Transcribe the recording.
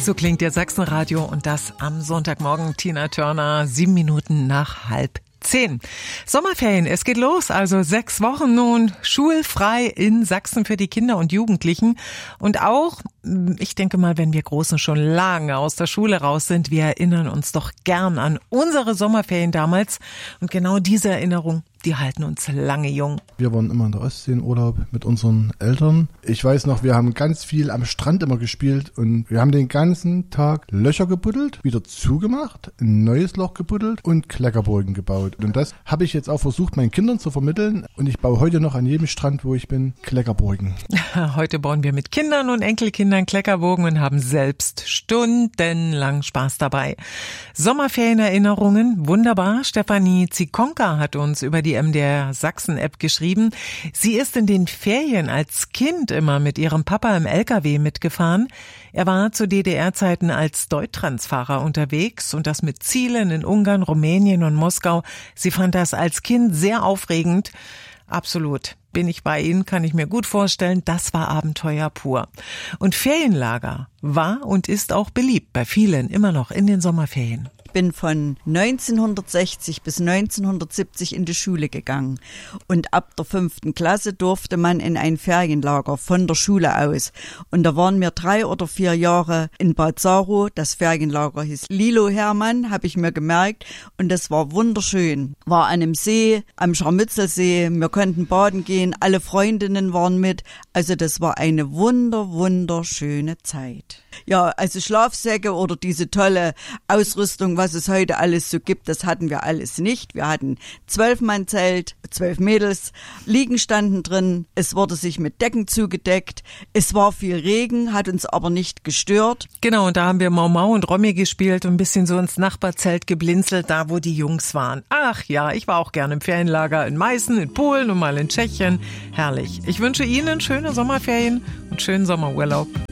So klingt der Sachsenradio und das am Sonntagmorgen. Tina Turner, 7 Minuten nach 9:30. Sommerferien, es geht los, also 6 Wochen nun schulfrei in Sachsen für die Kinder und Jugendlichen. Und auch, ich denke mal, wenn wir Großen schon lange aus der Schule raus sind, wir erinnern uns doch gern an unsere Sommerferien damals. Und genau diese Erinnerung, die halten uns lange jung. Wir waren immer in der Ostsee in Urlaub mit unseren Eltern. Ich weiß noch, wir haben ganz viel am Strand immer gespielt und wir haben den ganzen Tag Löcher gebuddelt, wieder zugemacht, ein neues Loch gebuddelt und Kleckerburgen gebaut. Und das habe ich jetzt auch versucht, meinen Kindern zu vermitteln. Und ich baue heute noch an jedem Strand, wo ich bin, Kleckerburgen. Heute bauen wir mit Kindern und Enkelkindern Kleckerburgen und haben selbst stundenlang Spaß dabei. Sommerferienerinnerungen, wunderbar. Stefanie Zikonka hat uns über die MDR Sachsen-App geschrieben. Sie ist in den Ferien als Kind immer mit ihrem Papa im LKW mitgefahren. Er war zu DDR-Zeiten als Deuttrans-Fahrer unterwegs und das mit Zielen in Ungarn, Rumänien und Moskau. Sie fand das als Kind sehr aufregend. Absolut. Bin ich bei Ihnen, kann ich mir gut vorstellen, das war Abenteuer pur. Und Ferienlager war und ist auch beliebt bei vielen immer noch in den Sommerferien. Ich bin von 1960 bis 1970 in die Schule gegangen und ab der 5. Klasse durfte man in ein Ferienlager von der Schule aus. Und da waren wir 3 oder 4 Jahre in Bad Saro. Das Ferienlager hieß Lilo Hermann, habe ich mir gemerkt, und das war wunderschön. War an einem See, am Scharmützelsee, wir konnten baden gehen, alle Freundinnen waren mit. Also das war eine wunderschöne Zeit. Ja, also Schlafsäcke oder diese tolle Ausrüstung, was es heute alles so gibt, das hatten wir alles nicht. Wir hatten 12-Mann-Zelt, 12 Mädels, Liegen standen drin, es wurde sich mit Decken zugedeckt, es war viel Regen, hat uns aber nicht gestört. Genau, und da haben wir Mau Mau und Romy gespielt und ein bisschen so ins Nachbarzelt geblinzelt, da wo die Jungs waren. Ach ja, ich war auch gerne im Ferienlager in Meißen, in Polen und mal in Tschechien. Herrlich. Ich wünsche Ihnen schöne Sommerferien und schönen Sommerurlaub.